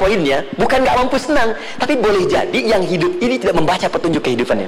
poinnya bukan nggak mampu senang, tapi boleh jadi yang hidup ini tidak membaca petunjuk kehidupannya.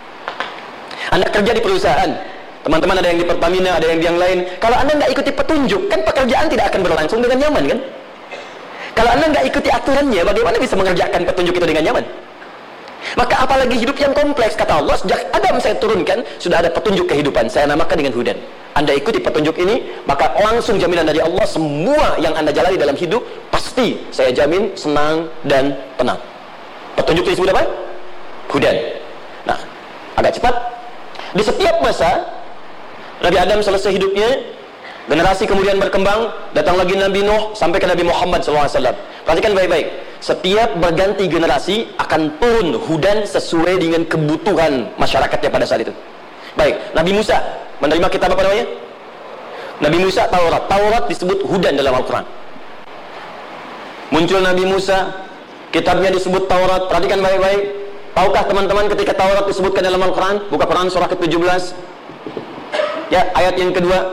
Anda kerja di perusahaan, teman-teman ada yang di Pertamina, ada yang di yang lain. Kalau Anda nggak ikuti petunjuk, kan pekerjaan tidak akan berlangsung dengan nyaman, kan? Kalau Anda nggak ikuti aturannya, bagaimana bisa mengerjakan petunjuk itu dengan nyaman? Maka apalagi hidup yang kompleks. Kata Allah, sejak Adam saya turunkan, sudah ada petunjuk kehidupan, saya namakan dengan hudan. Anda ikuti petunjuk ini, maka langsung jaminan dari Allah, semua yang Anda jalani dalam hidup pasti saya jamin senang dan tenang. Petunjuk ini disebut apa? Hudan. Nah, agak cepat. Di setiap masa Nabi Adam selesai hidupnya, generasi kemudian berkembang, datang lagi Nabi Nuh sampai ke Nabi Muhammad SAW. Perhatikan baik-baik, setiap berganti generasi akan turun hudan sesuai dengan kebutuhan masyarakatnya pada saat itu. Baik, Nabi Musa menerima kitab apa namanya? Nabi Musa Taurat. Taurat disebut hudan dalam Al-Quran. Muncul Nabi Musa, kitabnya disebut Taurat. Perhatikan baik-baik. Tahukah teman-teman ketika Taurat disebutkan dalam Al-Quran? Buka Quran surah ke-17 ya, ayat yang kedua.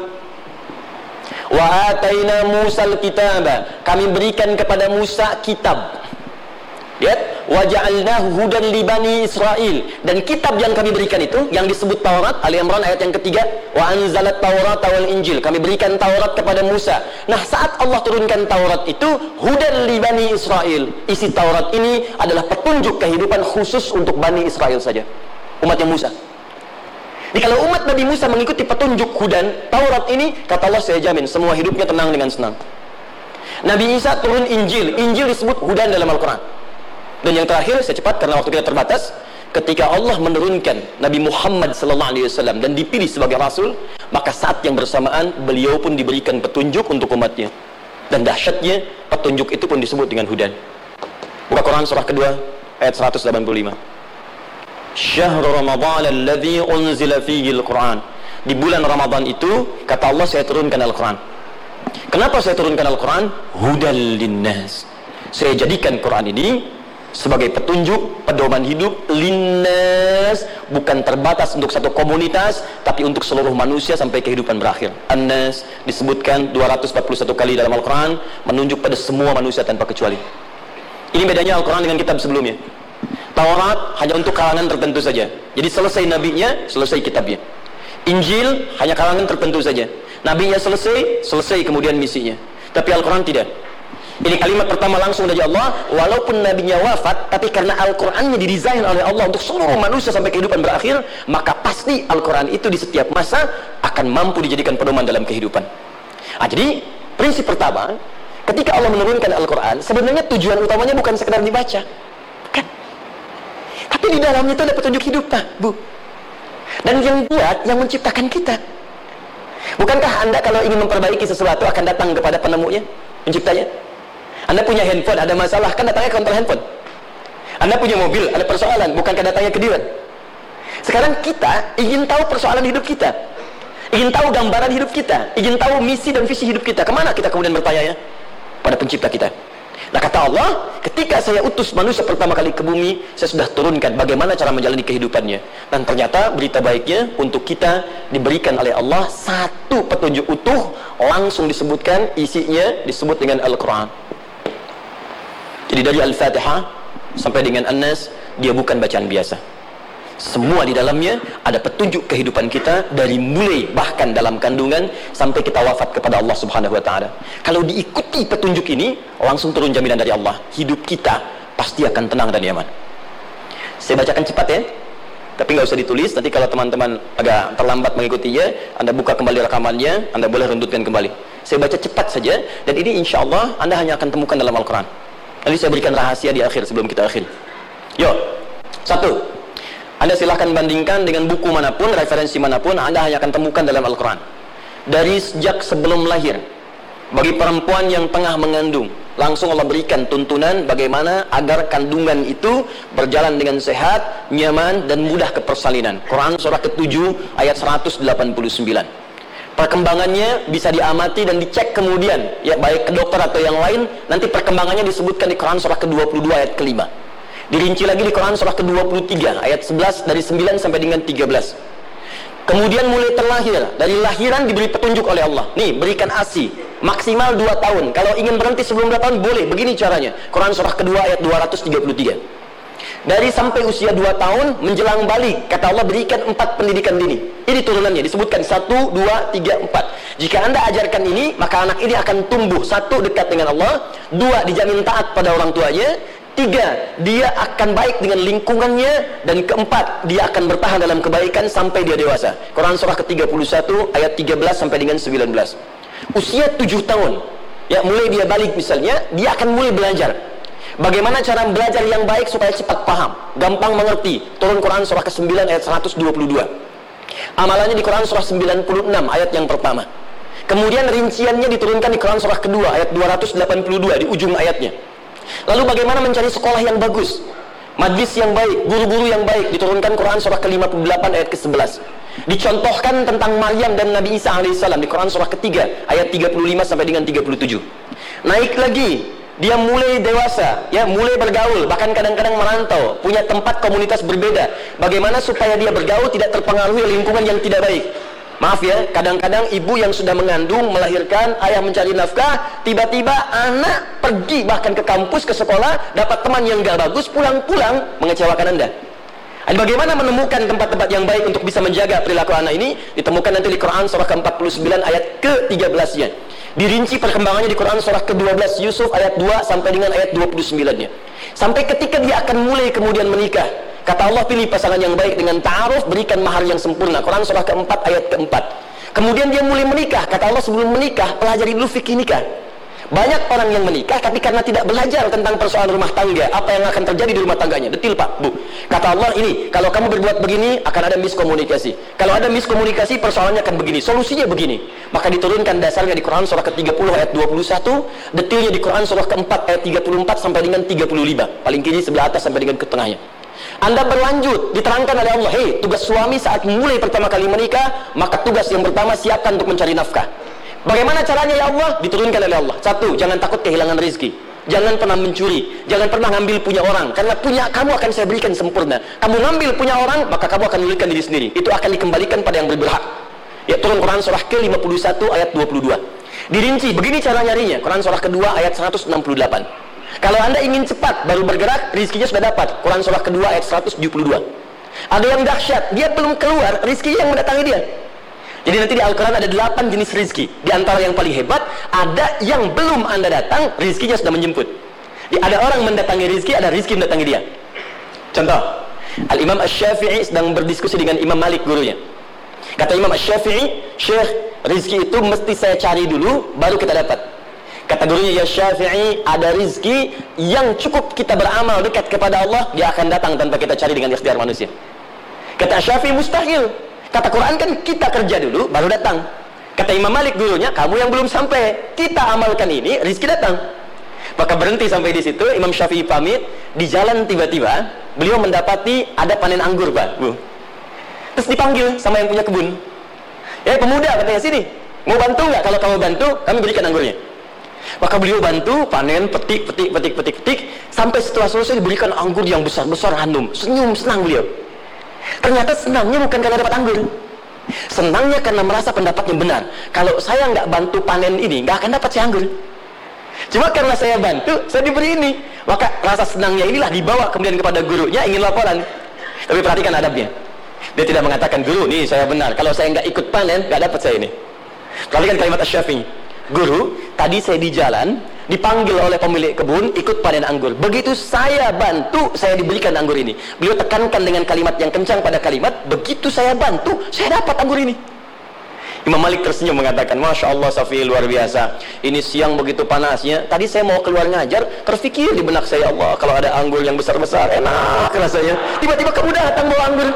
Wa ataina Musal kitaba, kami berikan kepada Musa kitab. Lihat, wa ja'alnahu hudan li bani Israil, dan kitab yang kami berikan itu yang disebut Taurat, Ali Imran ayat yang ketiga, wa anzalat Taurat wal Injil, kami berikan Taurat kepada Musa. Nah, saat Allah turunkan Taurat itu hudan li bani Israil, isi Taurat ini adalah petunjuk kehidupan khusus untuk Bani Israel saja, umatnya Musa. Jadi kalau umat Nabi Musa mengikuti petunjuk hudan Taurat ini, kata Allah, saya jamin semua hidupnya tenang dengan senang. Nabi Isa turun Injil, Injil disebut hudan dalam Al-Quran. Dan yang terakhir, saya cepat karena waktu kita terbatas, ketika Allah menurunkan Nabi Muhammad SAW dan dipilih sebagai Rasul, maka saat yang bersamaan beliau pun diberikan petunjuk untuk umatnya. Dan dahsyatnya, petunjuk itu pun disebut dengan hudan. Buka Quran surah kedua ayat 185. Syahrul Ramadan alladzi unzila fihi al-Quran. Di bulan Ramadan itu, kata Allah, saya turunkan Al-Quran. Kenapa saya turunkan Al-Quran? Hudal linnas. Saya jadikan Quran ini sebagai petunjuk, pedoman hidup linnas, bukan terbatas untuk satu komunitas, tapi untuk seluruh manusia sampai kehidupan berakhir. An-Nas disebutkan 241 kali dalam Al-Quran, menunjuk pada semua manusia tanpa kecuali. Ini bedanya Al-Quran dengan kitab sebelumnya. Taurat hanya untuk kalangan tertentu saja, jadi selesai nabinya, selesai kitabnya. Injil hanya kalangan tertentu saja, nabinya selesai, selesai kemudian misinya. Tapi Al-Quran tidak. Ini kalimat pertama langsung dari Allah, walaupun nabinya wafat, tapi karena Al-Qurannya didesain oleh Allah untuk seluruh manusia sampai kehidupan berakhir, maka pasti Al-Quran itu di setiap masa akan mampu dijadikan pedoman dalam kehidupan. Jadi prinsip pertama, ketika Allah menurunkan Al-Quran, sebenarnya tujuan utamanya bukan sekedar dibaca, kan? Tapi di dalamnya itu ada petunjuk hidup, Pak, Bu. Dan yang buat, yang menciptakan kita. Bukankah Anda kalau ingin memperbaiki sesuatu akan datang kepada penemunya, penciptanya? Anda punya handphone, ada masalah, kan datangnya ke kontrol handphone. Anda punya mobil, ada persoalan, bukankah datangnya ke dealer? Sekarang kita ingin tahu persoalan hidup kita, ingin tahu gambaran hidup kita, ingin tahu misi dan visi hidup kita. Kemana kita kemudian bertanya? Pada pencipta kita. Nah, kata Allah, ketika saya utus manusia pertama kali ke bumi, saya sudah turunkan bagaimana cara menjalani kehidupannya. Dan ternyata berita baiknya untuk kita diberikan oleh Allah satu petunjuk utuh, langsung disebutkan, isinya disebut dengan Al-Quran. Jadi dari Al-Fatihah sampai dengan An-Nas, dia bukan bacaan biasa. Semua di dalamnya ada petunjuk kehidupan kita, dari mulai bahkan dalam kandungan sampai kita wafat kepada Allah Subhanahu wa Ta'ala. Kalau diikuti petunjuk ini, langsung turun jaminan dari Allah, hidup kita pasti akan tenang dan nyaman. Saya bacakan cepat ya, tapi nggak usah ditulis. Nanti kalau teman-teman agak terlambat mengikutinya, Anda buka kembali rekamannya, Anda boleh runtutkan kembali. Saya baca cepat saja, dan ini insya Allah Anda hanya akan temukan dalam Al-Quran. Nanti saya berikan rahasia di akhir sebelum kita akhiri. Yuk, satu, Anda silahkan bandingkan dengan buku manapun, referensi manapun, Anda hanya akan temukan dalam Al-Quran. Dari sejak sebelum lahir, bagi perempuan yang tengah mengandung, langsung Allah berikan tuntunan bagaimana agar kandungan itu berjalan dengan sehat, nyaman, dan mudah ke persalinan. Quran surah ke-7 ayat 189. Perkembangannya bisa diamati dan dicek kemudian, ya, baik ke dokter atau yang lain. Nanti perkembangannya disebutkan di Quran surah ke-22 ayat ke-5. Dirinci lagi di Quran surah ke-23 ayat 11, dari 9 sampai dengan 13. Kemudian mulai terlahir, dari lahiran diberi petunjuk oleh Allah. Nih, berikan ASI maksimal 2 tahun. Kalau ingin berhenti sebelum 2 tahun boleh. Begini caranya. Quran surah kedua ayat 233. Dari sampai usia 2 tahun menjelang balik, kata Allah berikan 4 pendidikan dini. Ini turunannya disebutkan 1, 2, 3, 4. Jika Anda ajarkan ini, maka anak ini akan tumbuh. 1, dekat dengan Allah. 2, dijamin taat pada orang tuanya. 3, dia akan baik dengan lingkungannya. Dan keempat, dia akan bertahan dalam kebaikan sampai dia dewasa. Quran surah ke-31 ayat 13 sampai dengan 19. Usia 7 tahun, ya mulai dia balik misalnya, dia akan mulai belajar bagaimana cara belajar yang baik supaya cepat paham, gampang mengerti. Turun Quran surah ke-9 ayat 122. Amalannya di Quran surah 96 ayat yang pertama. Kemudian rinciannya diturunkan di Quran surah kedua ayat 282 di ujung ayatnya. Lalu bagaimana mencari sekolah yang bagus, majlis yang baik, guru-guru yang baik, diturunkan Quran surah ke-58 ayat ke-11. Dicontohkan tentang Maryam dan Nabi Isa alaihissalam di Quran surah ketiga ayat 35 sampai dengan 37. Naik lagi, dia mulai dewasa, ya mulai bergaul, bahkan kadang-kadang merantau, punya tempat komunitas berbeda. Bagaimana supaya dia bergaul tidak terpengaruhi lingkungan yang tidak baik. Maaf ya, kadang-kadang ibu yang sudah mengandung, melahirkan, ayah mencari nafkah, tiba-tiba anak pergi bahkan ke kampus, ke sekolah, dapat teman yang gak bagus, pulang-pulang mengecewakan Anda. Dan bagaimana menemukan tempat-tempat yang baik untuk bisa menjaga perilaku anak ini? Ditemukan nanti di Quran surah ke-49 ayat ke-13-nya. Dirinci perkembangannya di Quran surah ke-12 Yusuf ayat 2 sampai dengan ayat 29-nya. Sampai ketika dia akan mulai kemudian menikah. Kata Allah, pilih pasangan yang baik dengan ta'aruf, berikan mahar yang sempurna. Quran surah ke-4 ayat ke-4. Kemudian dia mulai menikah. Kata Allah, sebelum menikah, pelajari dulu fikih nikah. Banyak orang yang menikah tapi karena tidak belajar tentang persoalan rumah tangga, apa yang akan terjadi di rumah tangganya. Detil Pak, Bu. Kata Allah ini, kalau kamu berbuat begini akan ada miskomunikasi. Kalau ada miskomunikasi, persoalannya akan begini, solusinya begini. Maka diturunkan dasarnya di Quran surah ke-30 ayat 21, detilnya di Quran surah ke-4 ayat 34 sampai dengan 35. Paling kiri sebelah atas sampai dengan ke tengahnya. Anda berlanjut, diterangkan oleh Allah, hei, tugas suami saat mulai pertama kali menikah, maka tugas yang pertama siapkan untuk mencari nafkah. Bagaimana caranya ya Allah? Diturunkan oleh Allah. 1, jangan takut kehilangan rezeki. Jangan pernah mencuri. Jangan pernah ngambil punya orang. Karena punya kamu akan saya berikan sempurna. Kamu ngambil punya orang, maka kamu akan milikkan diri sendiri. Itu akan dikembalikan pada yang berhak. Ya, turun Quran surah ke-51 ayat 22. Dirinci, begini cara nyarinya. Quran surah kedua ayat 168. Kalau Anda ingin cepat baru bergerak, rezekinya sudah dapat. Quran surah kedua ayat 172. Ada yang dahsyat, dia belum keluar, rezekinya yang mendatangi dia. Jadi nanti di Al-Quran ada 8 jenis rezeki. Di antara yang paling hebat, ada yang belum Anda datang, rezekinya sudah menjemput. Jadi ada orang mendatangi rezeki, ada rezeki mendatangi dia. Contoh, Al-Imam Asy-Syafi'i sedang berdiskusi dengan Imam Malik, gurunya. Kata Imam Asy-Syafi'i, Syekh, rezeki itu mesti saya cari dulu, baru kita dapat. Kata gurunya, ya Syafi'i, ada rezeki yang cukup kita beramal dekat kepada Allah, dia akan datang tanpa kita cari dengan ikhtiar manusia. Kata Syafi'i, mustahil. Kata Quran kan kita kerja dulu baru datang. Kata Imam Malik gurunya, kamu yang belum sampai, kita amalkan ini, rezeki datang. Maka berhenti sampai di situ. Imam Syafi'i pamit. Di jalan tiba-tiba beliau mendapati ada panen anggur, Pak, Bu. Terus dipanggil sama yang punya kebun. Ya pemuda, katanya, sini, mau bantu nggak? Kalau kamu bantu, kami berikan anggurnya. Maka beliau bantu, panen, petik, sampai setelah selesai diberikan anggur yang besar-besar, hanum. Senyum, senang beliau. Ternyata senangnya bukan karena dapat anggur, senangnya karena merasa pendapatnya benar. Kalau saya nggak bantu panen ini, nggak akan dapat si anggur. Cuma karena saya bantu, saya diberi ini. Maka rasa senangnya inilah dibawa kemudian kepada gurunya, ingin laporan. Tapi perhatikan adabnya. Dia tidak mengatakan, guru, nih saya benar, kalau saya nggak ikut panen, nggak dapat saya ini. Perhatikan kalimat Asy-Syafi'i. Guru, tadi saya di jalan, dipanggil oleh pemilik kebun, ikut panen anggur. Begitu saya bantu, saya diberikan anggur ini. Beliau tekankan dengan kalimat yang kencang pada kalimat, begitu saya bantu, saya dapat anggur ini. Imam Malik tersenyum mengatakan, Masya Allah Syafi'i, luar biasa. Ini siang begitu panasnya, tadi saya mau keluar ngajar, terfikir di benak saya, Allah, kalau ada anggur yang besar-besar, enak rasanya. Tiba-tiba kamu datang bawa anggur.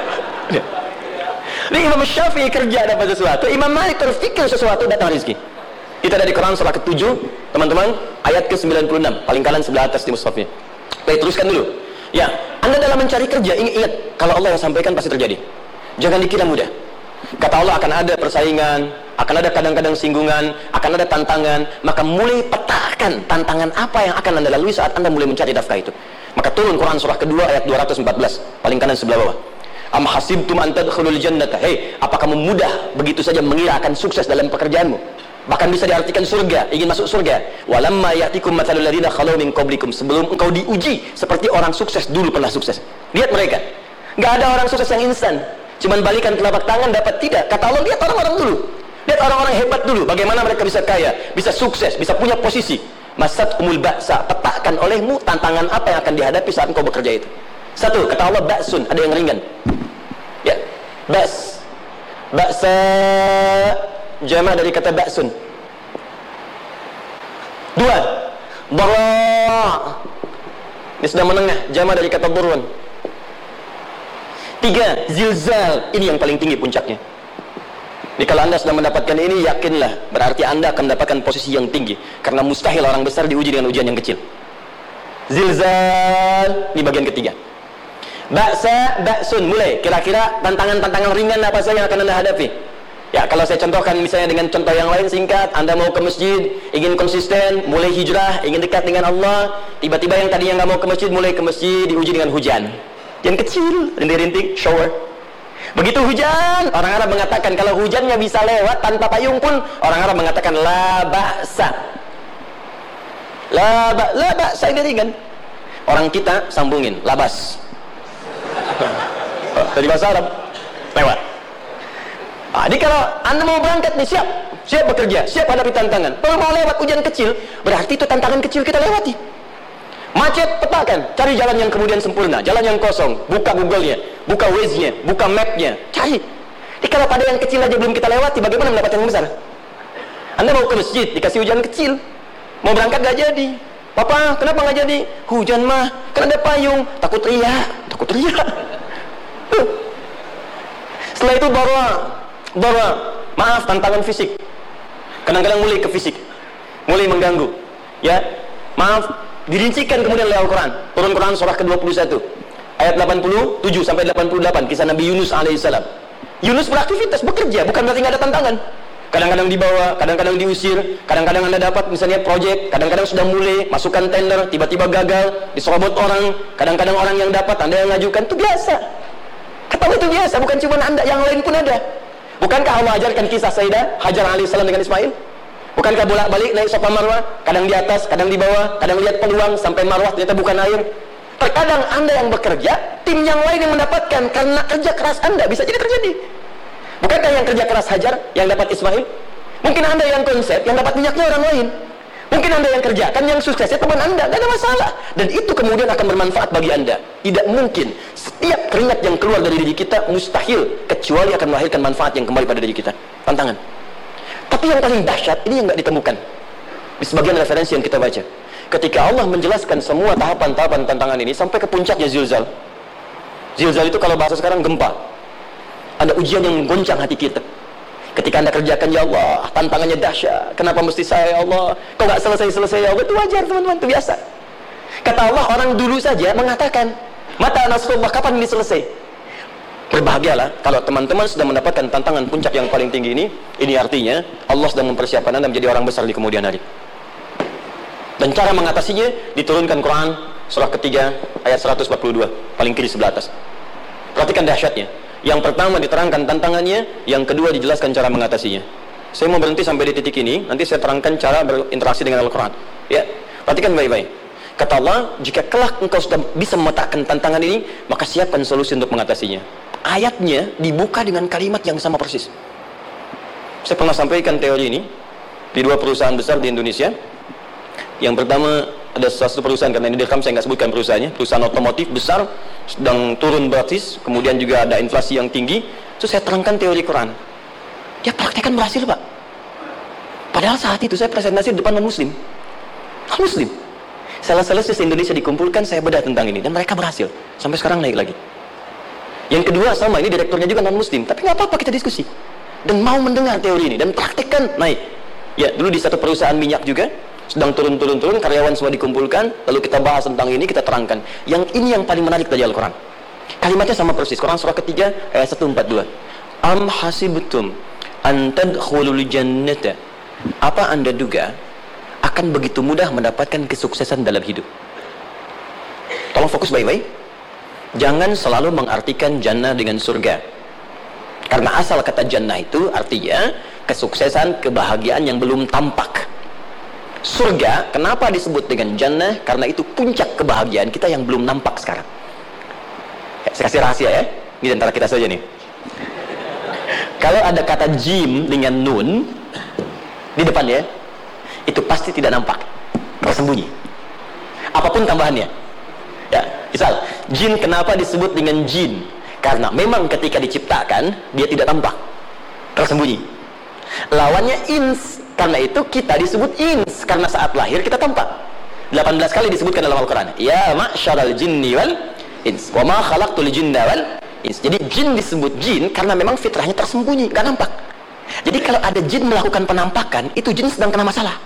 Ini Imam Syafi'i kerja dapat sesuatu, Imam Malik terfikir sesuatu, datang rezeki. Itu ada di Quran surah ke-7, teman-teman, ayat ke-96, paling kanan sebelah atas di mushafnya. Baik, teruskan dulu. Ya, Anda dalam mencari kerja, ingat, kalau Allah yang sampaikan pasti terjadi. Jangan dikira mudah. Kata Allah akan ada persaingan, akan ada kadang-kadang singgungan, akan ada tantangan. Maka mulai petakan tantangan apa yang akan Anda lalui saat Anda mulai mencari nafkah itu. Maka turun Quran surah kedua ayat 214, paling kanan sebelah bawah. Am hasibtum an tadkhulul jannata. Hei, apa kamu mudah begitu saja mengira akan sukses dalam pekerjaanmu? Bahkan bisa diartikan surga, ingin masuk surga. Walamma ya'tikum matsalul ladzina khalu min qablikum. Sebelum engkau diuji seperti orang sukses dulu pernah sukses. Lihat mereka. Enggak ada orang sukses yang instan. Cuman balikan telapak tangan dapat, tidak. Kata Allah, lihat orang-orang dulu. Lihat orang-orang hebat dulu, bagaimana mereka bisa kaya, bisa sukses, bisa punya posisi. Masat umul ba'sa, petakan olehmu tantangan apa yang akan dihadapi saat engkau bekerja itu. Satu, kata Allah, ba'sun, ada yang ringan. Ya, ba's. Ba'sa jama' dari kata ba'sun. Dua, dara. Ini sudah menengah, jama' dari kata durun. Tiga, zilzal. Ini yang paling tinggi puncaknya. Jadi kalau anda sudah mendapatkan ini, yakinlah, berarti anda akan mendapatkan posisi yang tinggi. Karena mustahil orang besar diuji dengan ujian yang kecil. Zilzal, ini bagian ketiga. Ba'sa, ba'sun, mulai. Kira-kira tantangan-tantangan ringan apa saja yang akan anda hadapi? Ya, kalau saya contohkan misalnya dengan contoh yang lain singkat, anda mau ke masjid, ingin konsisten, mulai hijrah, ingin dekat dengan Allah. Tiba-tiba yang tadinya nggak mau ke masjid, mulai ke masjid, diuji dengan hujan. Yang kecil, rintik-rintik, shower. Begitu hujan, orang Arab mengatakan kalau hujannya bisa lewat tanpa payung pun, orang Arab mengatakan la ba'sa. La ba'sa ini ringan. Orang kita sambungin, labas. Dari bahasa Arab lewat. Jadi kalau anda mau berangkat nih, siap bekerja, siap hadapi tantangan. Kalau mau lewat hujan kecil, berarti itu tantangan kecil kita lewati. Macet, petakan, cari jalan yang kemudian sempurna, jalan yang kosong, buka Google-nya, buka Waze-nya, buka map-nya, cari. Jadi kalau pada yang kecil aja belum kita lewati, bagaimana mendapatkan yang besar? Anda mau ke masjid, dikasih hujan kecil, mau berangkat gak jadi. Papa, kenapa gak jadi? Hujan mah, kan ada payung, takut riak. Setelah itu bara, maaf, tantangan fisik. Kadang-kadang mulai ke fisik, mulai mengganggu. Ya, maaf, dirincikan kemudian oleh Al-Quran. Turun Quran surah ke-21 ayat 87 sampai 88, kisah Nabi Yunus alaihissalam. Yunus beraktivitas, bekerja, bukan berarti nggak ada tantangan. Kadang-kadang dibawa, kadang-kadang diusir, kadang-kadang anda dapat misalnya proyek, kadang-kadang sudah mulai masukkan tender, tiba-tiba gagal, diserobot orang, kadang-kadang orang yang dapat, anda yang ngajukan, itu biasa. Kata itu biasa, bukan cuma anda, yang lain pun ada. Bukankah Allah ajarkan kisah Sayyidah Hajar alaihissalam dengan Ismail? Bukankah bolak-balik naik Safa Marwah, kadang di atas, kadang di bawah, kadang lihat peluang sampai Marwah ternyata bukan air. Terkadang anda yang bekerja, tim yang lain yang mendapatkan karena kerja keras anda, bisa jadi terjadi. Bukankah yang kerja keras Hajar yang dapat Ismail? Mungkin anda yang konsep, yang dapat minyaknya orang lain. Mungkin anda yang kerjakan, yang suksesnya teman anda, gak ada masalah. Dan itu kemudian akan bermanfaat bagi anda. Tidak mungkin setiap keringat yang keluar dari diri kita mustahil, kecuali akan melahirkan manfaat yang kembali pada diri kita. Tantangan. Tapi yang paling dahsyat, ini yang gak ditemukan di sebagian referensi yang kita baca. Ketika Allah menjelaskan semua tahapan-tahapan tantangan ini sampai ke puncaknya zilzal. Zilzal itu kalau bahasa sekarang gempa. Ada ujian yang menggoncang hati kita. Ketika anda kerjakan, ya Allah, tantangannya dahsyat. Kenapa mesti saya, ya Allah? Kok nggak selesai-selesai, ya Allah? Itu wajar, teman-teman, itu biasa. Kata Allah, orang dulu saja mengatakan, mata nasrullah, kapan ini selesai? Berbahagialah kalau teman-teman sudah mendapatkan tantangan puncak yang paling tinggi ini. Ini artinya Allah sedang mempersiapkan anda menjadi orang besar di kemudian hari. Dan cara mengatasinya diturunkan Quran surah ketiga ayat 142, paling kiri sebelah atas. Perhatikan dahsyatnya. Yang pertama diterangkan tantangannya, yang kedua dijelaskan cara mengatasinya. Saya mau berhenti sampai di titik ini, nanti saya terangkan cara berinteraksi dengan Al-Quran. Ya, perhatikan baik-baik. Kata Allah, jika kelak engkau sudah bisa memetakan tantangan ini, maka siapkan solusi untuk mengatasinya. Ayatnya dibuka dengan kalimat yang sama persis. Saya pernah sampaikan teori ini di dua perusahaan besar di Indonesia. Yang pertama, ada satu perusahaan, karena ini direkam saya nggak sebutkan perusahaannya, perusahaan otomotif besar sedang turun basis, kemudian juga ada inflasi yang tinggi. Terus saya terangkan teori Quran, dia praktekkan berhasil, Pak. Padahal saat itu saya presentasi di depan non-muslim. Non-muslim, salah-salah se-Indonesia dikumpulkan, saya bedah tentang ini, dan mereka berhasil, sampai sekarang naik lagi. Yang kedua sama, ini direkturnya juga non-muslim, tapi nggak apa-apa, kita diskusi dan mau mendengar teori ini dan praktekkan, naik. Ya, dulu di satu perusahaan minyak juga sedang turun, karyawan semua dikumpulkan, lalu kita bahas tentang ini, kita terangkan. Yang ini yang paling menarik dari Al-Quran. Kalimatnya sama persis, Quran surah ketiga ayat 142. Am hasibtum an tadkhulul jannata. Apa anda duga akan begitu mudah mendapatkan kesuksesan dalam hidup? Tolong fokus baik-baik. Jangan selalu mengartikan jannah dengan surga. Karena asal kata jannah itu artinya kesuksesan, kebahagiaan yang belum tampak. Surga, kenapa disebut dengan jannah? Karena itu puncak kebahagiaan kita yang belum nampak sekarang. Saya kasih rahasia ya, ini antara kita saja nih. Kalau ada kata jim dengan nun di depannya, itu pasti tidak nampak, tersembunyi. Apapun tambahannya. Ya, misal, jin kenapa disebut dengan jin? Karena memang ketika diciptakan, dia tidak tampak, tersembunyi. Lawannya ins, karena itu kita disebut ins, karena saat lahir kita tampak. 18 kali disebutkan dalam Al-Quran. Ya ma'syaral jinni wal ins, wa ma khalaqtul jinna wal ins. Jadi jin disebut jin karena memang fitrahnya tersembunyi, gak nampak. Jadi kalau ada jin melakukan penampakan, itu jin sedang kena masalah,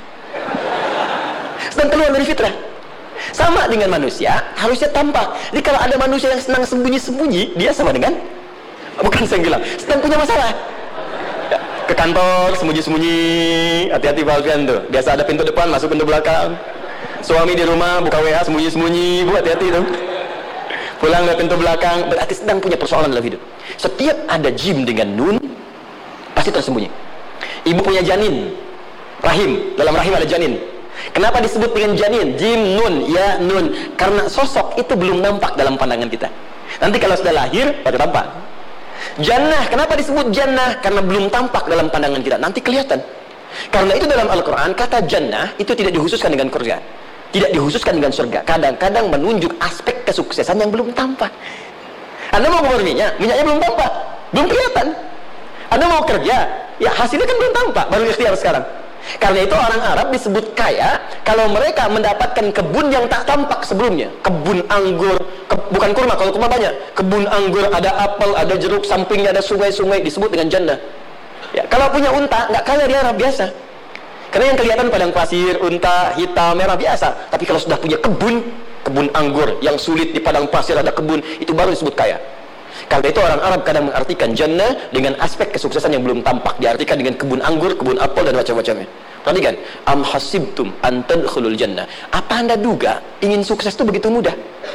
sedang keluar dari fitrah. Sama dengan manusia, harusnya tampak. Jadi kalau ada manusia yang senang sembunyi-sembunyi, dia sama dengan, bukan saya bilang, sedang punya masalah. Ya, ke kantor sembunyi-sembunyi, hati-hati Pak Alfian tuh. Biasa ada pintu depan, masuk pintu belakang. Suami di rumah buka WA sembunyi-sembunyi, Bu, hati-hati tuh. Pulang ke pintu belakang, berarti sedang punya persoalan dalam hidup. Setiap ada jim dengan nun, pasti tersembunyi. Ibu punya janin, rahim, dalam rahim ada janin. Kenapa disebut dengan janin? Jim, nun, ya, nun. Karena sosok itu belum nampak dalam pandangan kita. Nanti kalau sudah lahir, baru tampak. Jannah, kenapa disebut jannah? Karena belum tampak dalam pandangan kita. Nanti kelihatan. Karena itu dalam Al-Quran, kata jannah itu tidak dikhususkan dengan surga, tidak dikhususkan dengan surga. Kadang-kadang menunjuk aspek kesuksesan yang belum tampak. Anda mau keluar minyak, minyaknya belum tampak, belum kelihatan. Anda mau kerja, ya hasilnya kan belum tampak, baru ikhtiar sekarang. Karena itu orang Arab disebut kaya kalau mereka mendapatkan kebun yang tak tampak sebelumnya. Kebun anggur, bukan kurma, kalau kurma banyak. Kebun anggur, ada apel, ada jeruk, sampingnya ada sungai-sungai, disebut dengan jannah. Ya, kalau punya unta, nggak kaya di Arab, biasa. Karena yang kelihatan padang pasir, unta, hitam, merah, biasa. Tapi kalau sudah punya kebun anggur yang sulit di padang pasir ada kebun, itu baru disebut kaya. Karena itu orang Arab kadang mengartikan jannah dengan aspek kesuksesan yang belum tampak, diartikan dengan kebun anggur, kebun apel, dan macam-macamnya. Perhatikan, am hasibtum an tadkhulul jannah. Apa Anda duga ingin sukses itu begitu mudah?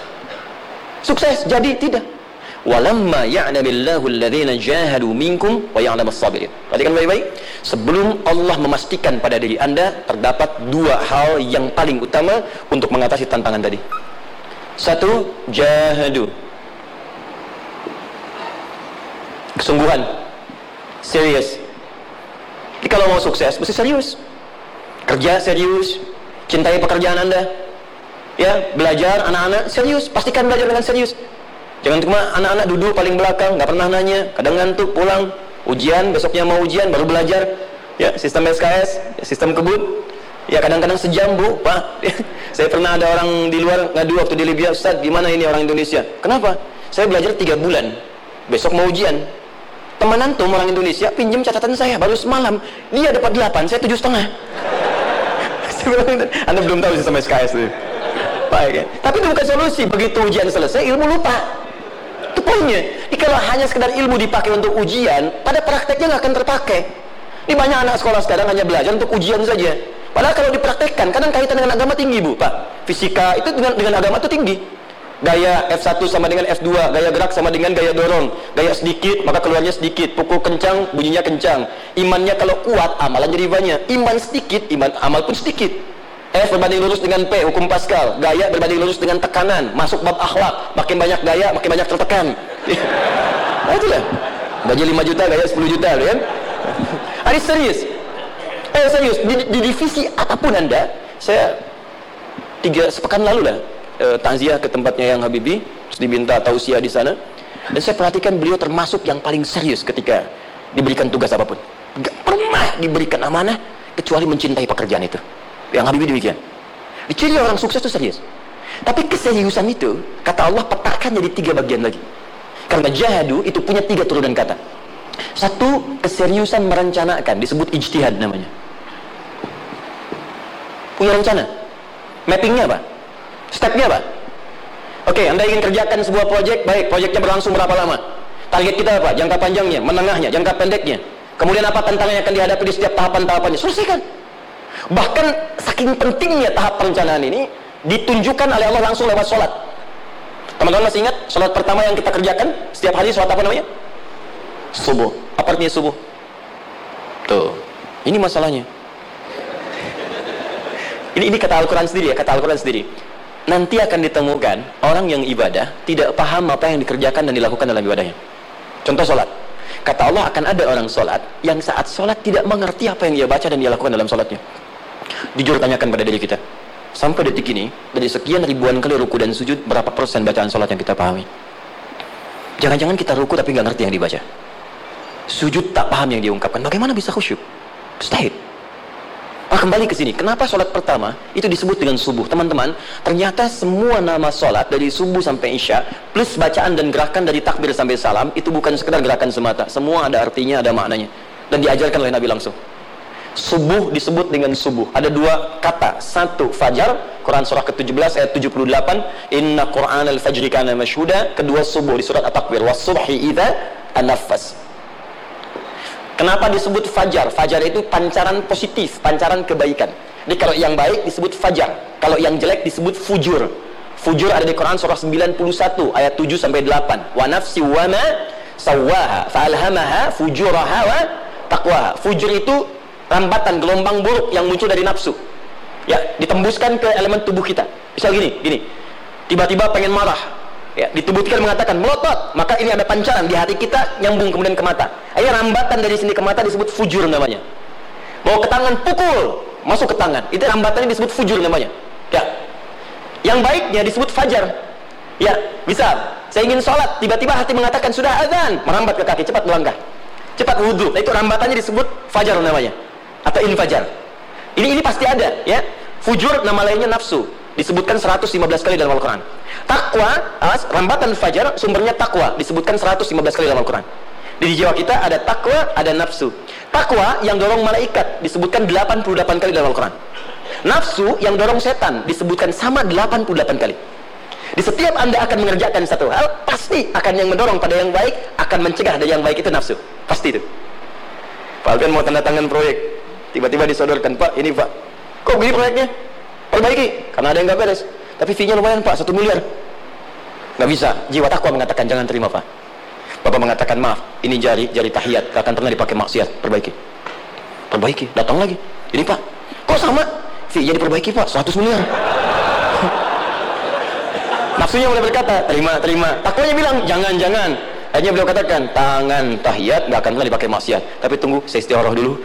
Sukses jadi tidak. Walamma ya'lamillahu alladhina jahadu minkum wa ya'lamas sabirin. Perhatikan baik-baik. Sebelum Allah memastikan pada diri Anda terdapat dua hal yang paling utama untuk mengatasi tantangan tadi. Satu, jahadu, kesungguhan, serius. Jadi kalau mau sukses mesti serius, kerja serius, cintai pekerjaan Anda, ya, belajar anak-anak serius, pastikan belajar dengan serius. Jangan cuma anak-anak duduk paling belakang, nggak pernah nanya, kadang ngantuk, pulang ujian, besoknya mau ujian baru belajar, ya, sistem SKS, ya, sistem kebut, ya, kadang-kadang sejam, Bu, Pak. Saya pernah ada orang di luar ngadu waktu di Libya, Ustaz, gimana ini orang Indonesia? Kenapa? Saya belajar 3 bulan, besok mau ujian. Teman antum orang Indonesia pinjam catatan saya baru semalam, dia dapat 8, saya 7,5. Anda belum tahu sistem SKS itu. Baik, ya. Tapi itu bukan solusi. Begitu ujian selesai, ilmu lupa. Itu poinnya. Jadi kalau hanya sekedar ilmu dipakai untuk ujian, pada prakteknya nggak akan terpakai. Ini banyak anak sekolah sekarang hanya belajar untuk ujian saja. Padahal kalau dipraktekkan, kadang kaitan dengan agama tinggi, Bu, Pak. Fisika itu dengan agama itu tinggi. Gaya F1 sama dengan F2, gaya gerak sama dengan gaya dorong. Gaya sedikit, maka keluarnya sedikit. Pukul kencang, bunyinya kencang. Imannya kalau kuat, amalan jadi banyak. Iman sedikit, amal pun sedikit. F berbanding lurus dengan P, hukum Pascal. Gaya berbanding lurus dengan tekanan, masuk bab akhlak. Makin banyak gaya, makin banyak tertekan. Nah itulah. Gaji 5 juta, gaya 10 juta, kan? Ini serius. Serius. Di divisi apapun Anda, saya 3 sepekan lalu lah, takziah ke tempatnya yang Habibie, terus diminta tausiah di sana. Dan saya perhatikan beliau termasuk yang paling serius ketika diberikan tugas apapun. Gak pernah diberikan amanah kecuali mencintai pekerjaan itu. Yang Habibie demikian. Ciri orang sukses itu serius. Tapi keseriusan itu, kata Allah, petakan jadi 3 bagian lagi. Karena jahadu itu punya 3 turunan kata. Satu, keseriusan merencanakan, disebut ijtihad namanya. Punya rencana. Mappingnya apa? Stepnya apa? Oke, Anda ingin kerjakan sebuah proyek, baik, proyeknya berlangsung berapa lama? Target kita apa? Jangka panjangnya, menengahnya, jangka pendeknya. Kemudian apa tantangan yang akan dihadapi di setiap tahapan-tahapannya? Selesaikan. Bahkan saking pentingnya tahap perencanaan ini ditunjukkan oleh Allah langsung lewat sholat. Teman-teman masih ingat sholat pertama yang kita kerjakan setiap hari, sholat apa namanya? Subuh. Apa artinya subuh? Tuh, ini masalahnya. Ini kata Al-Quran sendiri ya, kata Al-Quran sendiri. Nanti akan ditemukan orang yang ibadah tidak paham apa yang dikerjakan dan dilakukan dalam ibadahnya. Contoh sholat. Kata Allah, akan ada orang sholat yang saat sholat tidak mengerti apa yang dia baca dan dia lakukan dalam sholatnya. Jujur tanyakan pada diri kita, sampai detik ini, dari sekian ribuan kali ruku dan sujud, berapa persen bacaan sholat yang kita pahami? Jangan-jangan kita ruku tapi nggak ngerti yang dibaca. Sujud tak paham yang diungkapkan. Bagaimana bisa khusyuk? Mustahil. Kembali ke sini. Kenapa sholat pertama itu disebut dengan subuh? Teman-teman, ternyata semua nama sholat dari subuh sampai isya plus bacaan dan gerakan dari takbir sampai salam itu bukan sekedar gerakan semata. Semua ada artinya, ada maknanya, dan diajarkan oleh Nabi langsung. Subuh disebut dengan subuh. Ada dua kata. Satu, fajar. Quran surah ke-17 ayat 78. Inna Qur'an al-fajri kana mashhuda. Kedua, subuh di surat At-Takwir. Was-subhi idza an-naffas. Kenapa disebut fajar? Fajar itu pancaran positif, pancaran kebaikan. Jadi kalau yang baik disebut fajar, kalau yang jelek disebut fujur. Fujur ada di Quran surah 91 ayat 7 sampai 8. Wa nafsi wa ma sawwaha fa'alhamaha fujuraha wa taqwaha. Fujur itu rambatan, gelombang buruk yang muncul dari nafsu. Ya, ditembuskan ke elemen tubuh kita. Misal gini. Tiba-tiba pengen marah. Ya, ditubuhkan mengatakan melotot, maka ini ada pancaran di hati kita nyambung kemudian ke mata. Akhirnya rambatan dari sini ke mata disebut fujur namanya. Mau ke tangan pukul, masuk ke tangan. Itu rambatannya disebut fujur namanya. Ya. Yang baiknya disebut fajar. Ya, bisa. Saya ingin sholat, tiba-tiba hati mengatakan sudah azan, merambat ke kaki, cepat melangkah. Cepat wudhu. Nah, itu rambatannya disebut fajar namanya. Atau infajar. Ini pasti ada, ya. Fujur nama lainnya nafsu. Disebutkan 115 kali dalam Al-Quran. Takwa, rambatan fajar, sumbernya takwa, disebutkan 115 kali dalam Al-Quran. Di jiwa kita ada takwa, ada nafsu. Takwa yang dorong malaikat disebutkan 88 kali dalam Al-Quran. Nafsu yang dorong setan disebutkan sama 88 kali. Di setiap Anda akan mengerjakan satu hal, pasti akan yang mendorong pada yang baik, akan mencegah dari yang baik itu nafsu. Pasti itu. Pak Alvin mau tanda tangan proyek, tiba-tiba disodorkan, Pak, ini Pak, kok begini proyeknya? Perbaiki, karena ada yang nggak beres. Tapi fee-nya lumayan Pak, 1 miliar. Nggak bisa, jiwa takwa mengatakan jangan terima Pak. Bapak mengatakan maaf, ini jari tahiyat, nggak akan pernah dipakai maksiat, perbaiki, datang lagi. Ini Pak, kok sama? Fee-nya diperbaiki Pak, 100 miliar. Nafsunya mulai berkata, terima. Takwanya bilang, jangan. Akhirnya beliau katakan, tangan tahiyat nggak akan pernah dipakai maksiat. Tapi tunggu, saya istiqoroh dulu.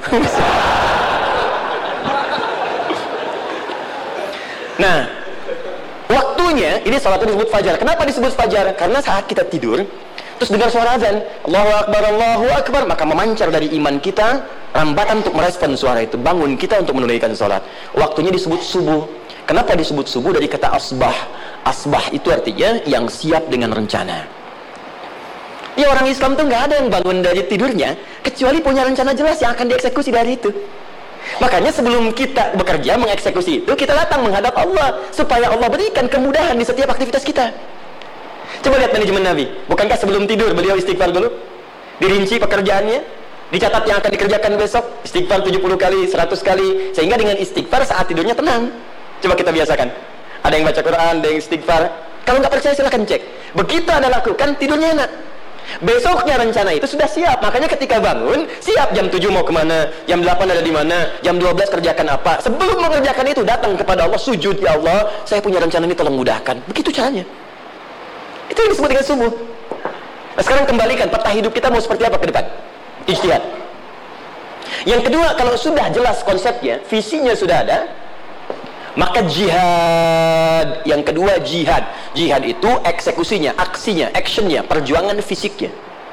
Nah, waktunya ini salat itu disebut fajar. Kenapa disebut fajar? Karena saat kita tidur terus dengar suara azan, Allahu Akbar, maka memancar dari iman kita rambatan untuk merespon suara itu, bangun kita untuk menunaikan salat. Waktunya disebut subuh. Kenapa disebut subuh? Dari kata asbah. Asbah itu artinya yang siap dengan rencana. Ya, orang Islam tuh nggak ada yang bangun dari tidurnya kecuali punya rencana jelas yang akan dieksekusi dari itu. Makanya sebelum kita bekerja mengeksekusi itu, kita datang menghadap Allah supaya Allah berikan kemudahan di setiap aktivitas kita. Coba lihat manajemen Nabi. Bukankah sebelum tidur beliau istighfar dulu? Dirinci pekerjaannya, dicatat yang akan dikerjakan besok, istighfar 70 kali, 100 kali, sehingga dengan istighfar saat tidurnya tenang. Coba kita biasakan. Ada yang baca Quran, ada yang istighfar. Kalau nggak percaya silahkan cek. Begitu Anda lakukan, tidurnya enak. Besoknya rencana itu sudah siap. Makanya ketika bangun, siap jam 7 mau kemana, jam 8 ada di mana, jam 12 kerjakan apa. Sebelum mengerjakan itu, datang kepada Allah, sujud, ya Allah, saya punya rencana ini, tolong mudahkan. Begitu caranya. Itu yang disebut dengan subuh. Nah, sekarang kembalikan, peta hidup kita mau seperti apa ke depan? Ijtihad. Yang kedua, kalau sudah jelas konsepnya, visinya sudah ada, maka jihad. Yang kedua, jihad. Jihad itu eksekusinya, aksinya, actionnya, perjuangan fisiknya.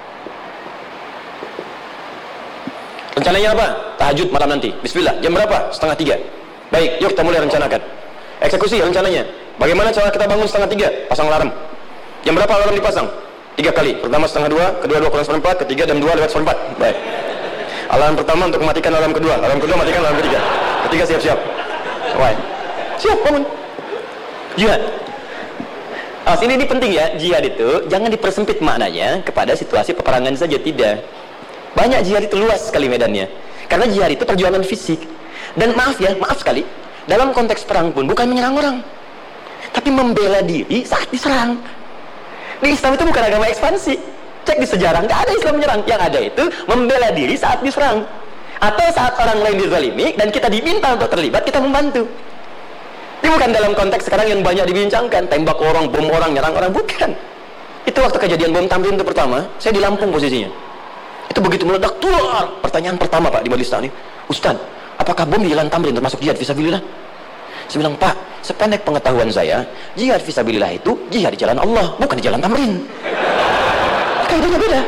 Rencananya apa? Tahajud malam nanti. Bismillah. Jam berapa? 2:30. Baik, yuk kita mulai rencanakan. Eksekusi rencananya. Bagaimana cara kita bangun 2:30? Pasang alarm. Jam berapa alarm dipasang? 3 kali. Pertama 2:30, kedua 2:04, ketiga jam 2:04. Baik. Alarm pertama untuk mematikan alarm kedua. Alarm kedua matikan alarm ketiga. Ketiga siap-siap. Baik. Siap, bangun. Jihad. Ini penting ya, jihad itu jangan dipersempit maknanya kepada situasi peperangan saja, tidak. Banyak jihad itu luas sekali medannya. Karena jihad itu perjuangan fisik. Dan maaf sekali, dalam konteks perang pun bukan menyerang orang, tapi membela diri saat diserang. Di Islam itu bukan agama ekspansi. Cek di sejarah, nggak ada Islam menyerang. Yang ada itu membela diri saat diserang. Atau saat orang lain dizalimi dan kita diminta untuk terlibat, kita membantu. Ini bukan dalam konteks sekarang yang banyak dibincangkan, tembak orang, bom orang, nyerang orang, bukan. Itu waktu kejadian bom Tamrin itu pertama, saya di Lampung posisinya. Itu begitu meledak, tuar. Pertanyaan pertama Pak di Majelis Taklim, Ustaz, apakah bom di jalan Tamrin termasuk jihad fisabilillah? Saya bilang, Pak, sependek pengetahuan saya, jihad fisabilillah itu jihad di jalan Allah, bukan di jalan Tamrin. Kaidahnya beda.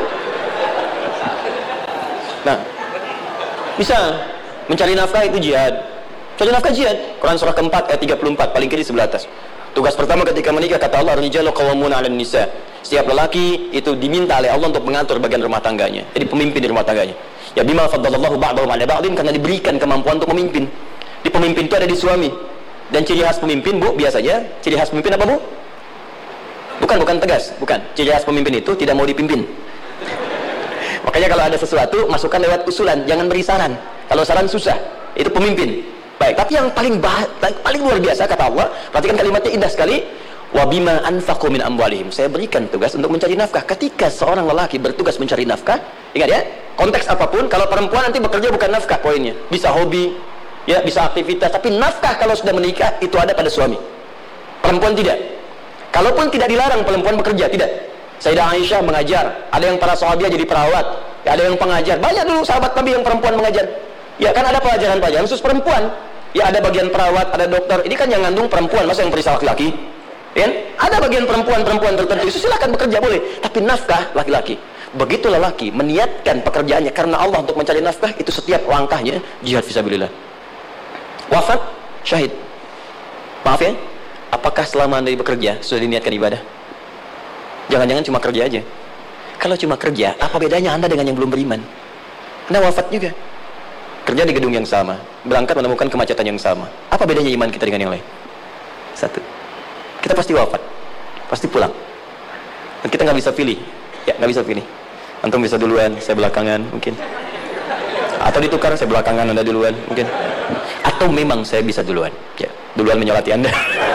Nah, misal mencari nafkah itu jihad. Cari nafkah jihad. Quran surah keempat ayat 34 paling kiri sebelah atas. Tugas pertama ketika menikah kata Allah, rijalu qawwamuna 'alan nisa. Setiap lelaki itu diminta oleh Allah untuk mengatur bagian rumah tangganya. Jadi pemimpin di rumah tangganya. Ya bima faddalallahu ba'dahum 'ala ba'din, karena diberikan kemampuan untuk memimpin. Di pemimpin itu ada di suami. Dan ciri khas pemimpin, Bu, biasanya ciri khas pemimpin apa, Bu? Bukan tegas, bukan. Ciri khas pemimpin itu tidak mau dipimpin. Makanya kalau ada sesuatu, masukkan lewat usulan, jangan beri saran. Kalau saran susah, itu pemimpin. Baik, tapi yang paling luar biasa kata Allah, perhatikan kalimatnya indah sekali. Wa bima anfaqu min amwalihim. Saya berikan tugas untuk mencari nafkah. Ketika seorang lelaki bertugas mencari nafkah, ingat ya, konteks apapun, kalau perempuan nanti bekerja bukan nafkah poinnya. Bisa hobi, ya, bisa aktivitas, tapi nafkah kalau sudah menikah itu ada pada suami. Perempuan tidak. Kalaupun tidak dilarang perempuan bekerja, tidak. Sayyidah Aisyah mengajar, ada yang para sahabiah jadi perawat, ya, ada yang pengajar. Banyak dulu sahabat Nabi yang perempuan mengajar. Ya kan ada pelajaran-pelajaran khusus perempuan. Ya ada bagian perawat, ada dokter. Ini kan yang ngandung perempuan, masa yang periksa laki-laki? Ya, ada bagian perempuan tertentu. Itu silakan bekerja boleh, tapi nafkah laki-laki. Begitu lelaki meniatkan pekerjaannya karena Allah untuk mencari nafkah, itu setiap langkahnya jihad fisabilillah. Wafat syahid. Maaf ya, apakah selama Anda bekerja sudah diniatkan ibadah? Jangan-jangan cuma kerja aja. Kalau cuma kerja, apa bedanya Anda dengan yang belum beriman? Anda wafat juga, kerja di gedung yang sama, berangkat menemukan kemacetan yang sama. Apa bedanya iman kita dengan yang lain? Satu, kita pasti wafat, pasti pulang, dan kita nggak bisa pilih. Ya, nggak bisa pilih. Antum bisa duluan, saya belakangan mungkin. Atau ditukar, saya belakangan, Anda duluan mungkin. Atau memang saya bisa duluan, ya, duluan menyolati Anda.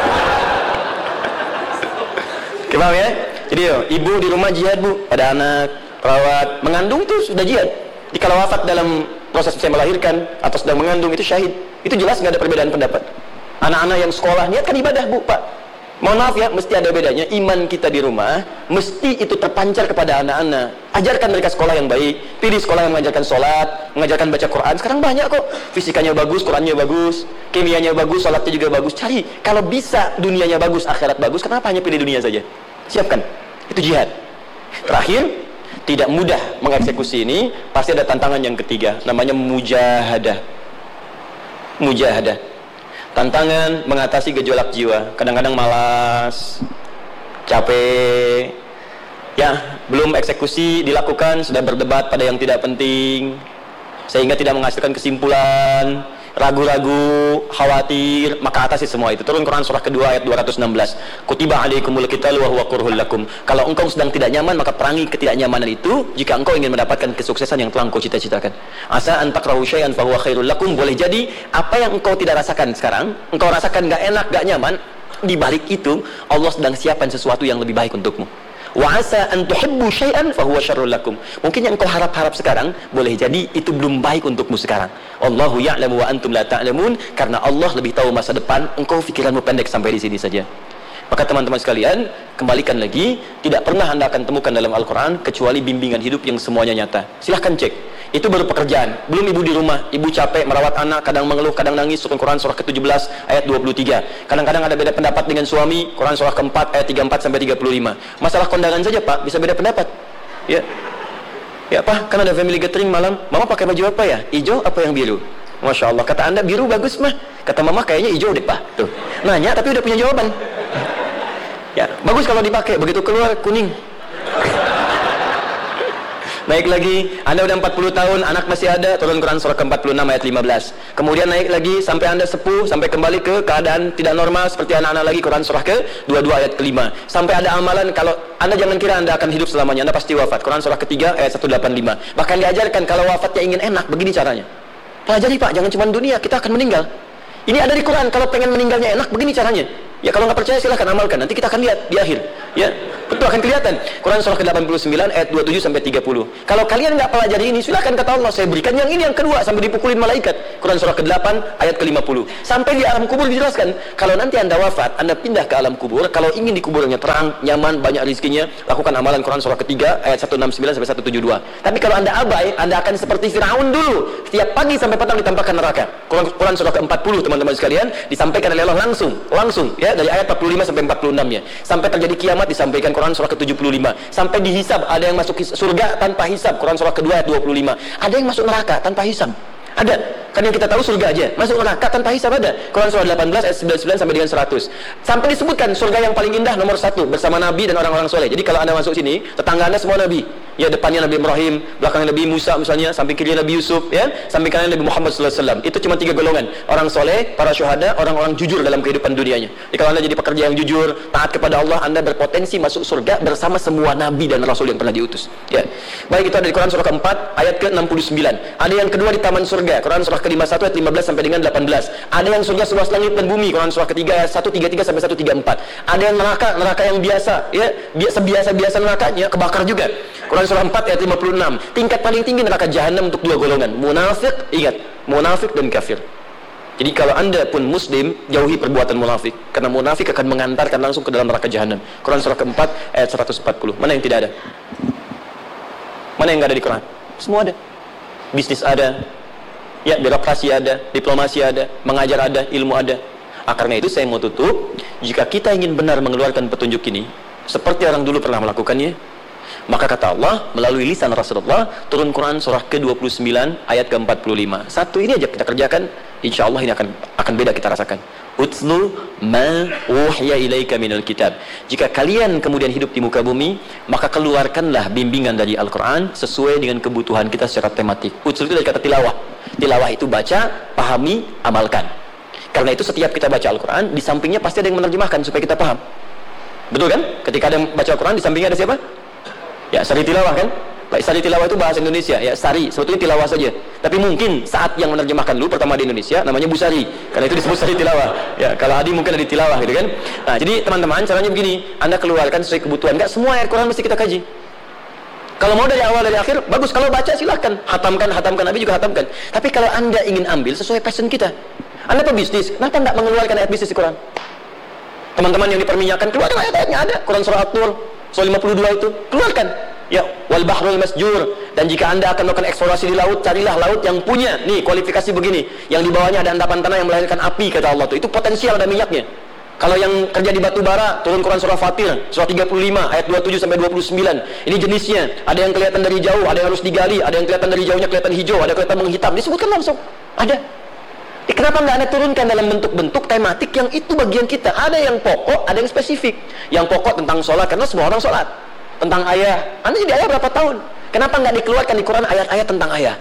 Oke, paham ya? Jadi ibu di rumah jihad, Bu, ada anak, perawat, mengandung itu sudah jihad. Jadi kalau wafat dalam proses saya melahirkan atau sedang mengandung itu syahid. Itu jelas nggak ada perbedaan pendapat. Anak-anak yang sekolah niatkan ibadah, Bu, Pak. Mohon maaf ya, mesti ada bedanya. Iman kita di rumah mesti itu terpancar kepada anak-anak. Ajarkan mereka sekolah yang baik. Pilih sekolah yang mengajarkan sholat, mengajarkan baca Quran. Sekarang banyak kok. Fisikanya bagus, Qurannya bagus, kimianya bagus, sholatnya juga bagus. Cari. Kalau bisa dunianya bagus, akhirat bagus, kenapa hanya pilih dunia saja? Siapkan. Itu jihad. Terakhir, tidak mudah mengeksekusi ini. Pasti ada tantangan yang ketiga, namanya mujahadah. Mujahadah, tantangan mengatasi gejolak jiwa. Kadang-kadang malas, capek, ya, belum eksekusi dilakukan, sudah berdebat pada yang tidak penting, sehingga tidak menghasilkan kesimpulan, ragu-ragu, khawatir. Maka atasi semua itu. Turun Quran surah kedua ayat 216. Kutiba alaikumul qitalu wa huwa kurhul lakum. Kalau engkau sedang tidak nyaman, maka perangi ketidaknyamanan itu jika engkau ingin mendapatkan kesuksesan yang telah engkau cita-citakan. Asa an takrahu syai'an fa huwa khairul lakum. Boleh jadi apa yang engkau tidak rasakan sekarang, engkau rasakan gak enak, gak nyaman, di balik itu Allah sedang siapkan sesuatu yang lebih baik untukmu. Wa asa an tuhibbu syai'an fa huwa syarrul lakum. Mungkin yang kau harap-harap sekarang, boleh jadi itu belum baik untukmu sekarang. Wallahu ya'lamu wa antum la ta'lamun. Karena Allah lebih tahu masa depan, engkau pikiranmu pendek sampai di sini saja. Maka teman-teman sekalian, kembalikan lagi, tidak pernah Anda akan temukan dalam Al-Quran kecuali bimbingan hidup yang semuanya nyata. Silahkan cek. Itu baru pekerjaan. Belum ibu di rumah, ibu capek merawat anak, kadang mengeluh, kadang nangis. Turun Quran surah ke-17 ayat 23. Kadang-kadang ada beda pendapat dengan suami. Quran surah ke-4 ayat 34 sampai 35. Masalah kondangan saja, Pak, bisa beda pendapat. Ya. Ya, Pak, kan ada family gathering malam. Mama pakai baju apa ya? Hijau apa yang biru? Masya Allah, kata Anda biru bagus, mah. Kata Mama kayaknya hijau deh, Pak. Tuh. Nanya tapi udah punya jawaban. Ya, bagus kalau dipakai, begitu keluar kuning. Naik lagi, Anda udah 40 tahun, anak masih ada, turun Quran surah ke-46 ayat 15. Kemudian naik lagi sampai Anda sepuh, sampai kembali ke keadaan tidak normal seperti anak-anak lagi, Quran surah ke-22 ayat ke-5. Sampai ada amalan, kalau Anda jangan kira Anda akan hidup selamanya, Anda pasti wafat. Quran surah ke-3 ayat 185. Bahkan diajarkan kalau wafatnya ingin enak, begini caranya. Pelajari, Pak, jangan cuma dunia, kita akan meninggal. Ini ada di Quran, kalau pengen meninggalnya enak, begini caranya. Ya kalau nggak percaya silahkan amalkan, nanti kita akan lihat di akhir. Ya, betul akan kelihatan. Quran surah ke-89 ayat 27 sampai 30. Kalau kalian nggak pelajari ini, silahkan kata Allah, saya berikan yang ini yang kedua sampai dipukulin malaikat. Quran surah ke-8 ayat ke-50. Sampai di alam kubur dijelaskan, kalau nanti Anda wafat, Anda pindah ke alam kubur, kalau ingin di kuburnya terang, nyaman, banyak rezekinya, lakukan amalan Quran surah ketiga ayat 169 sampai 172. Tapi kalau Anda abai, Anda akan seperti Firaun dulu. Setiap pagi sampai petang ditampakkan neraka. Quran surah ke-40 teman-teman sekalian disampaikan oleh Allah langsung ya, dari ayat 45 sampai 46 ya. Sampai terjadi kiamat disampaikan Quran surah ke-75. Sampai dihisab, ada yang masuk surga tanpa hisab, Quran surah kedua ayat 25. Ada yang masuk neraka tanpa hisab. Ada. Kan yang kita tahu surga aja, masuk neraka tanpa hisab ada. Quran surah 18 ayat 99 sampai dengan 100. Sampai disebutkan surga yang paling indah nomor 1 bersama Nabi dan orang-orang soleh. Jadi kalau Anda masuk sini, tetangga Anda semua Nabi. Ya, depannya Nabi Ibrahim, belakangnya Nabi Musa misalnya, samping kirinya Nabi Yusuf, ya, samping kanan Nabi Muhammad SAW. Itu cuma 3 golongan: orang soleh, para syuhada, orang-orang jujur dalam kehidupan dunianya. Jadi kalau Anda jadi pekerja yang jujur, taat kepada Allah, Anda berpotensi masuk surga bersama semua Nabi dan Rasul yang pernah diutus. Ya, baik, itu ada di Quran surah keempat ayat ke-69. Ada yang kedua di taman surga, Quran surah ke-51 ayat 15 sampai dengan 18. Ada yang surga seluas langit dan bumi, Quran surah ketiga ayat 133 sampai 134. Ada yang neraka yang biasa, ya, biasa nerakanya kebakar juga. Quran surah 4 ayat 56. Tingkat paling tinggi neraka jahanam untuk 2 golongan, munafik, ingat, munafik dan kafir. Jadi kalau Anda pun muslim, jauhi perbuatan munafik, karena munafik akan mengantarkan langsung ke dalam neraka jahanam. Quran surah keempat ayat 140. Mana yang tidak ada? Mana yang nggak ada di Quran? Semua ada. Bisnis ada, ya, birokrasi ada, diplomasi ada, mengajar ada, ilmu ada. Karena itu saya mau tutup, jika kita ingin benar mengeluarkan petunjuk ini seperti orang dulu pernah melakukannya, maka kata Allah melalui lisan Rasulullah, turun Quran surah ke-29 ayat ke-45. Satu ini aja kita kerjakan, insya Allah ini akan beda kita rasakan. Utlu ma uhiya ilaika minal kitab. Jika kalian kemudian hidup di muka bumi, maka keluarkanlah bimbingan dari Al-Quran sesuai dengan kebutuhan kita secara tematik. Utlu itu dari kata tilawah. Tilawah itu baca, pahami, amalkan. Karena itu setiap kita baca Al-Quran, di sampingnya pasti ada yang menerjemahkan supaya kita paham. Betul kan? Ketika ada yang baca Al-Quran, di sampingnya ada siapa? Ya, sari tilawah kan? Sari tilawah itu bahasa Indonesia, ya, sari, sebetulnya tilawah saja. Tapi mungkin saat yang menerjemahkan dulu pertama di Indonesia namanya Bu Sari, karena itu disebut sari tilawah. Ya, kalau Adi mungkin ada di tilawah gitu kan. Nah, jadi teman-teman, caranya begini, Anda keluarkan sesuai kebutuhan. Enggak semua ayat Quran mesti kita kaji. Kalau mau dari awal dari akhir, bagus. Kalau baca silahkan, hatamkan, Nabi juga hatamkan. Tapi kalau Anda ingin ambil sesuai passion kita, Anda pebisnis, kenapa enggak mengeluarkan ayat bisnis di Quran? Teman-teman yang diperminyakan, keluarkan ayat-ayatnya ada. Quran surah At-Tur, surah 52 itu, keluarkan. Ya, wal bahrul masjur. Dan jika Anda akan melakukan eksplorasi di laut, carilah laut yang punya nih kualifikasi begini, yang di bawahnya ada endapan tanah yang melahirkan api, kata Allah tuh. Itu potensial ada minyaknya. Kalau yang kerja di batu bara, turun Quran surah Fatir, surah 35 ayat 27 sampai 29. Ini jenisnya, ada yang kelihatan dari jauh, ada yang harus digali, ada yang kelihatan dari jauhnya kelihatan hijau, ada yang kelihatan menghitam. Disebutkan langsung. Ada. Kenapa nggak Anda turunkan dalam bentuk-bentuk tematik yang itu bagian kita? Ada yang pokok, ada yang spesifik. Yang pokok tentang sholat, karena semua orang sholat. Tentang ayah, Anda jadi ayah berapa tahun? Kenapa nggak dikeluarkan di Quran ayat-ayat tentang ayah?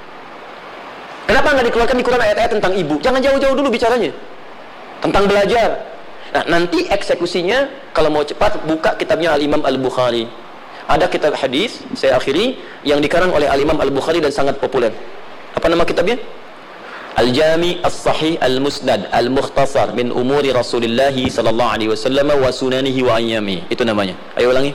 Kenapa nggak dikeluarkan di Quran ayat-ayat tentang ibu? Jangan jauh-jauh dulu bicaranya. Tentang belajar. Nah, nanti eksekusinya, kalau mau cepat, buka kitabnya Al-Imam Al-Bukhari. Ada kitab hadis, saya akhiri, yang dikarang oleh Al-Imam Al-Bukhari dan sangat populer. Apa nama kitabnya? Al-Jami As-Sahih Al-Musnad Al-Mukhtasar min umuri Rasulullah sallallahu alaihi wasallam wa sunanihi wa ayyami. Itu namanya. Ayo ulangi.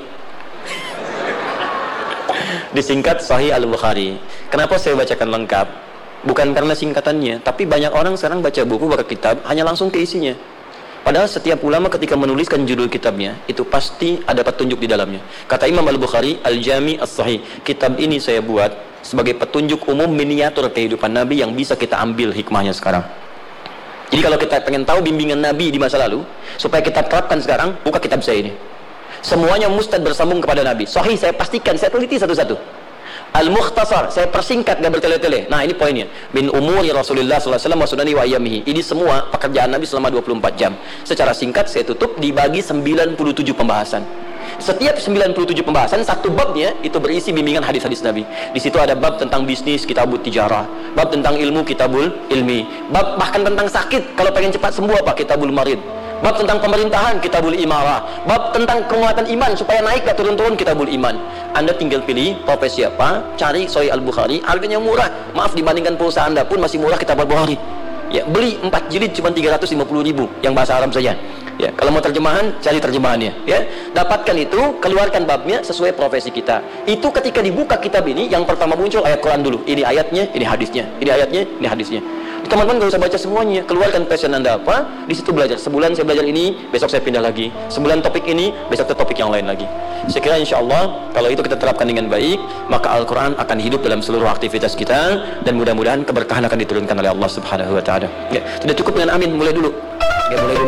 Disingkat Sahih Al-Bukhari. Kenapa saya bacakan lengkap? Bukan karena singkatannya, tapi banyak orang sekarang baca buku, baca kitab, hanya langsung ke isinya. Padahal setiap ulama ketika menuliskan judul kitabnya, itu pasti ada petunjuk di dalamnya. Kata Imam Al-Bukhari, Al-Jami As-Sahih, kitab ini saya buat sebagai petunjuk umum miniatur kehidupan Nabi yang bisa kita ambil hikmahnya sekarang. Jadi kalau kita pengen tahu bimbingan Nabi di masa lalu, supaya kita terapkan sekarang, buka kitab saya ini. Semuanya mustad bersambung kepada Nabi. Sahih saya pastikan, saya teliti satu-satu. Al-Mukhtasar saya persingkat, gak bertele-tele. Nah, ini poinnya. Min umuri Rasulullah sallallahu alaihi wasallam wa sunani wa ayyamihi. Ini semua pekerjaan Nabi selama 24 jam. Secara singkat saya tutup dibagi 97 pembahasan. Setiap 97 pembahasan, satu babnya itu berisi bimbingan hadis-hadis Nabi. Di situ ada bab tentang bisnis, kitabul tijarah, bab tentang ilmu, kitabul ilmi, bab bahkan tentang sakit, kalau pengen cepat sembuh apa, kitabul marid, bab tentang pemerintahan, kitabul imarah, bab tentang penguatan iman supaya naik gak turun-turun, kitabul iman. Anda tinggal pilih profesi apa, cari Sahih Al-Bukhari, harganya murah. Maaf, dibandingkan pulsa Anda pun masih murah kitab Al-Bukhari. Ya, beli 4 jilid cuma 350.000 yang bahasa Arab saja. Ya, kalau mau terjemahan, cari terjemahannya. Ya, dapatkan itu, keluarkan babnya sesuai profesi kita. Itu ketika dibuka kitab ini, yang pertama muncul ayat Quran dulu. Ini ayatnya, ini hadisnya. Ini ayatnya, ini hadisnya. Teman-teman gak usah baca semuanya. Keluarkan passion Anda apa, di situ belajar. Sebulan saya belajar ini, besok saya pindah lagi. Sebulan topik ini, besok ke topik yang lain lagi. Saya kira insya Allah, kalau itu kita terapkan dengan baik, maka Al-Quran akan hidup dalam seluruh aktivitas kita, dan mudah-mudahan keberkahan akan diturunkan oleh Allah Subhanahu Wa Taala. Ya, sudah cukup dengan amin. Mulai dulu. Ya, mulai dulu.